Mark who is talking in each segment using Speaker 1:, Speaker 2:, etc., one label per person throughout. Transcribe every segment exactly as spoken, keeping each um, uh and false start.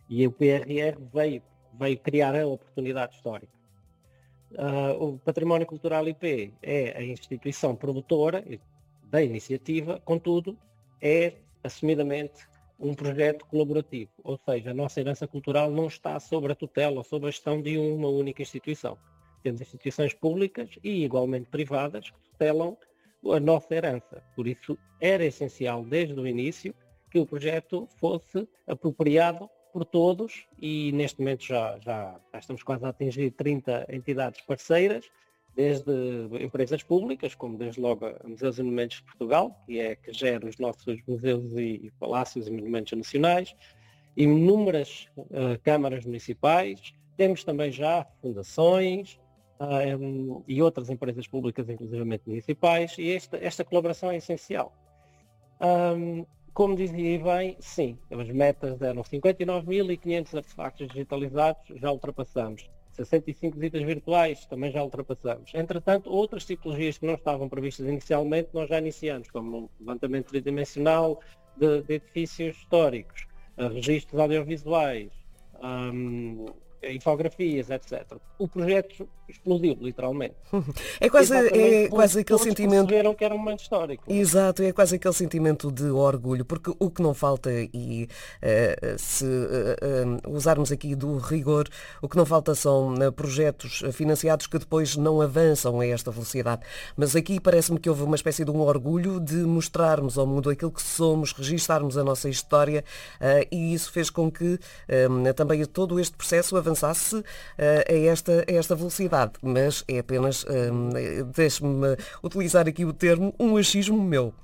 Speaker 1: E o P R R veio, veio criar a oportunidade histórica. Uh, o Património Cultural I P é a instituição promotora da iniciativa, contudo, é assumidamente um projeto colaborativo, ou seja, a nossa herança cultural não está sob a tutela ou sob a gestão de uma única instituição. Temos instituições públicas e igualmente privadas que tutelam a nossa herança. Por isso, era essencial desde o início que o projeto fosse apropriado por todos e neste momento já, já, já estamos quase a atingir trinta entidades parceiras, desde empresas públicas, como desde logo a Museus e Monumentos de Portugal, que é que gera os nossos museus e palácios e monumentos nacionais, inúmeras uh, câmaras municipais, temos também já fundações uh, um, e outras empresas públicas, inclusivamente municipais, e esta, esta colaboração é essencial. Um, Como dizia bem, sim, as metas eram cinquenta e nove mil e quinhentos artefactos digitalizados, já ultrapassamos. sessenta e cinco visitas virtuais, também já ultrapassamos. Entretanto, outras tipologias que não estavam previstas inicialmente, nós já iniciamos, como o levantamento tridimensional de, de edifícios históricos, uh, registros audiovisuais, um, infografias, etcétera. O projeto explodiu, literalmente.
Speaker 2: É quase, é quase aquele
Speaker 1: todos
Speaker 2: sentimento...
Speaker 1: perceberam que era um momento histórico.
Speaker 2: Exato, é quase aquele sentimento de orgulho, porque o que não falta, e uh, se uh, uh, usarmos aqui do rigor, o que não falta são uh, projetos financiados que depois não avançam a esta velocidade. Mas aqui parece-me que houve uma espécie de um orgulho de mostrarmos ao mundo aquilo que somos, registarmos a nossa história, uh, e isso fez com que um, também todo este processo avançasse uh, a, esta, a esta velocidade. Mas é apenas, um, deixe-me utilizar aqui o termo, um achismo meu.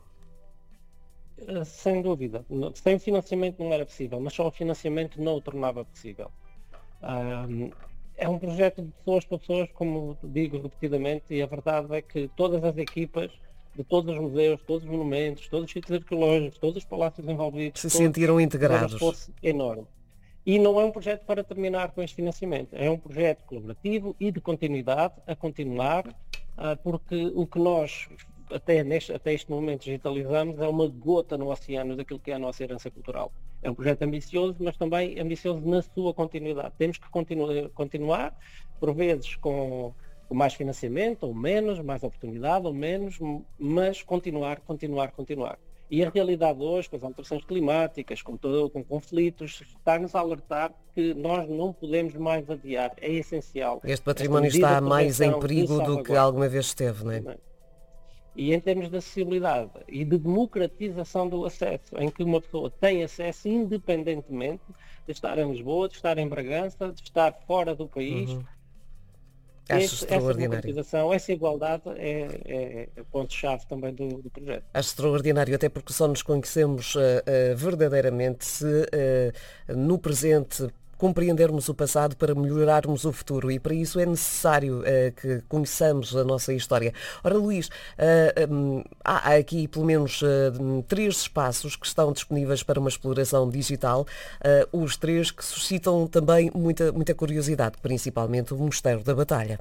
Speaker 1: Sem dúvida. Sem financiamento não era possível, mas só o financiamento não o tornava possível. Um, é um projeto de pessoas para pessoas, como digo repetidamente, e a verdade é que todas as equipas de todos os museus, todos os monumentos, todos os sítios arqueológicos, todos os palácios envolvidos,
Speaker 2: se
Speaker 1: todos,
Speaker 2: sentiram integrados.
Speaker 1: Um esforço enorme. E não é um projeto para terminar com este financiamento, é um projeto colaborativo e de continuidade, a continuar, porque o que nós até, neste, até este momento digitalizamos é uma gota no oceano daquilo que é a nossa herança cultural. É um projeto ambicioso, mas também ambicioso na sua continuidade. Temos que continu- continuar, por vezes com, com mais financiamento ou menos, mais oportunidade ou menos, mas continuar, continuar, continuar. E a realidade hoje, com as alterações climáticas, com, todo, com conflitos, está-nos a alertar que nós não podemos mais adiar. É essencial.
Speaker 2: Este património está mais em perigo do que alguma vez esteve, não é?
Speaker 1: E em termos de acessibilidade e de democratização do acesso, em que uma pessoa tem acesso independentemente de estar em Lisboa, de estar em Bragança, de estar fora do país.
Speaker 2: Uhum. Acho
Speaker 1: Esse, essa
Speaker 2: extraordinário.
Speaker 1: democratização, essa igualdade é, é, é o ponto-chave também do, do projeto.
Speaker 2: Acho extraordinário, até porque só nos conhecemos uh, uh, verdadeiramente se uh, no presente compreendermos o passado para melhorarmos o futuro, e para isso é necessário uh, que conheçamos a nossa história. Ora, Luís, uh, um, há aqui pelo menos uh, três espaços que estão disponíveis para uma exploração digital, uh, os três que suscitam também muita, muita curiosidade, principalmente o Mosteiro da Batalha.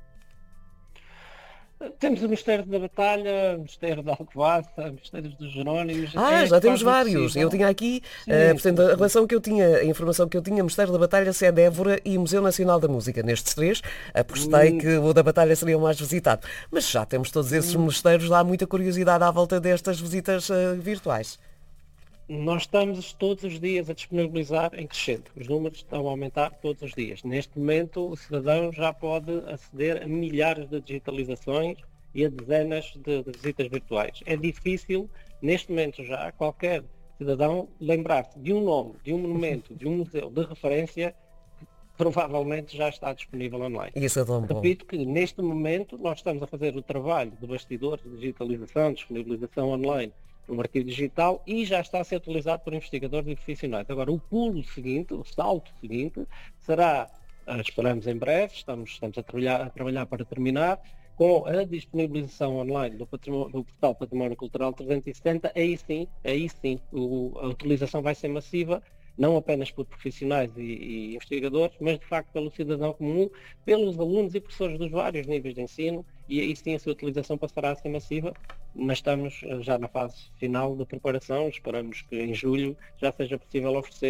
Speaker 1: Temos o Mosteiro da Batalha, o Mosteiro da Alcobaça, Mosteiros dos Jerónimos.
Speaker 2: Ah,
Speaker 1: é
Speaker 2: já temos
Speaker 1: quase
Speaker 2: vários.
Speaker 1: impossível.
Speaker 2: Eu tinha aqui,
Speaker 1: Sim,
Speaker 2: uh, portanto,
Speaker 1: sim,
Speaker 2: a relação que eu tinha, a informação que eu tinha, Mosteiro da Batalha, Sede Évora e Museu Nacional da Música. Nestes três, apostei
Speaker 1: Hum.
Speaker 2: que o da Batalha seria o mais visitado. Mas já temos todos esses
Speaker 1: Hum.
Speaker 2: mosteiros, há muita curiosidade à volta destas visitas uh, virtuais.
Speaker 1: Nós estamos todos os dias a disponibilizar em crescente. Os números estão a aumentar todos os dias. Neste momento, o cidadão já pode aceder a milhares de digitalizações e a dezenas de, de visitas virtuais. É difícil, neste momento já, qualquer cidadão lembrar-se de um nome, de um monumento, de um museu de referência que provavelmente já está disponível online.
Speaker 2: Isso é tão bom.
Speaker 1: Repito que neste momento nós estamos a fazer o trabalho de bastidores, de digitalização, disponibilização online no arquivo digital e já está a ser utilizado por investigadores e profissionais. Agora, o pulo seguinte, o salto seguinte, será, esperamos em breve, estamos, estamos a, trabalhar, a trabalhar para terminar, com a disponibilização online do, do portal Património Cultural trezentos e setenta, aí sim, aí sim, o, a utilização vai ser massiva, não apenas por profissionais e, e investigadores, mas de facto pelo cidadão comum, pelos alunos e professores dos vários níveis de ensino, e aí sim a sua utilização passará a ser massiva, mas estamos já na fase final da preparação, esperamos que em julho já seja possível oferecer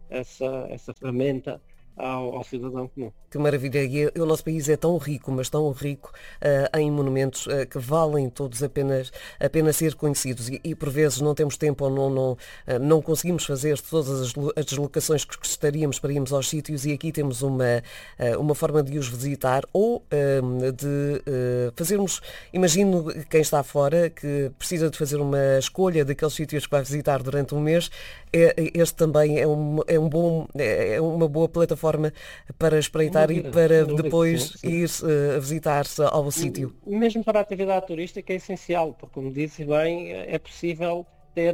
Speaker 1: essa, essa ferramenta ao, ao cidadão comum.
Speaker 2: Que maravilha! E o nosso país é tão rico, mas tão rico uh, em monumentos uh, que valem todos apenas, apenas ser conhecidos. E, e por vezes não temos tempo ou não, não, uh, não conseguimos fazer todas as, as deslocações que gostaríamos para irmos aos sítios, e aqui temos uma, uh, uma forma de os visitar ou uh, de uh, fazermos, imagino quem está fora que precisa de fazer uma escolha daqueles sítios que vai visitar durante um mês, é, este também é, um, é, um bom, é uma boa plataforma para espreitar e para depois sim, sim. ir uh, visitar-se ao sítio.
Speaker 1: Mesmo para a atividade turística é essencial, porque, como disse bem, é possível ter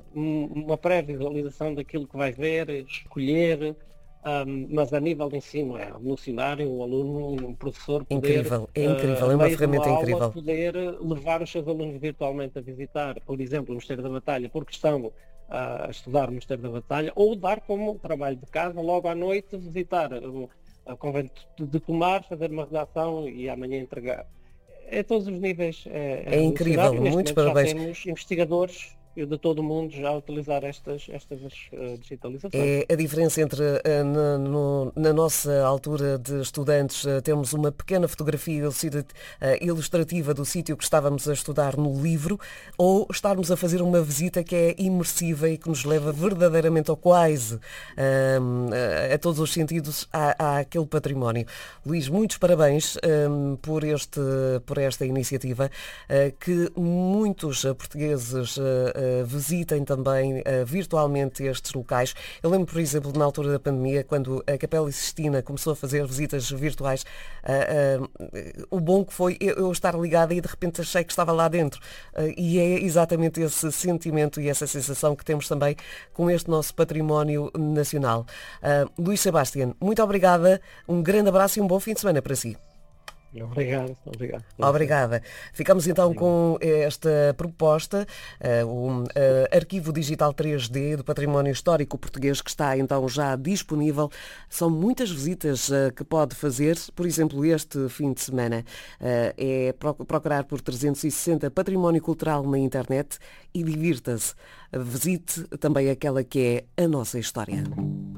Speaker 1: uma pré-visualização daquilo que vai ver, escolher, um, mas a nível de ensino é revolucionário o aluno, o professor poder...
Speaker 2: Incrível, é incrível, uh, é uma ferramenta
Speaker 1: aula,
Speaker 2: incrível.
Speaker 1: Poder levar os seus alunos virtualmente a visitar, por exemplo, o Mosteiro da Batalha, porque estão a estudar no Mosteiro da Batalha, ou dar como trabalho de casa, logo à noite, visitar o ao convento de Tomar, fazer uma redação e amanhã entregar. É a todos os níveis. É,
Speaker 2: é incrível, muitos parabéns.
Speaker 1: Já temos investigadores de todo o mundo já a utilizar estas, estas uh, digitalizações.
Speaker 2: É a diferença entre uh, na, no, na nossa altura de estudantes uh, termos uma pequena fotografia uh, ilustrativa do sítio que estávamos a estudar no livro, ou estarmos a fazer uma visita que é imersiva e que nos leva verdadeiramente ou quase um, a, a todos os sentidos à, àquele património. Luís, muitos parabéns um, por, este, por esta iniciativa, uh, que muitos portugueses uh, visitem também uh, virtualmente estes locais. Eu lembro, por exemplo, na altura da pandemia, quando a Capela Sistina começou a fazer visitas virtuais, uh, uh, o bom que foi eu estar ligada e de repente achei que estava lá dentro. Uh, e é exatamente esse sentimento e essa sensação que temos também com este nosso património nacional. Uh, Luís Sebastião, muito obrigada, um grande abraço e um bom fim de semana para si.
Speaker 1: Obrigado, obrigado.
Speaker 2: Obrigada. Ficamos então obrigado. Com esta proposta, uh, o uh, Arquivo Digital três D do Património Histórico Português, que está então já disponível. São muitas visitas uh, que pode fazer, por exemplo, este fim de semana. Uh, é procurar por trezentos e sessenta Património Cultural na internet e divirta-se. Visite também aquela que é a nossa história.